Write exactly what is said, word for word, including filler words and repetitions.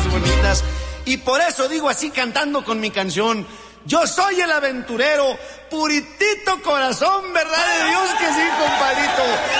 más bonitas. Y por eso digo así cantando con mi canción: yo soy el aventurero, puritito corazón, ¿verdad de Dios que sí, compadrito?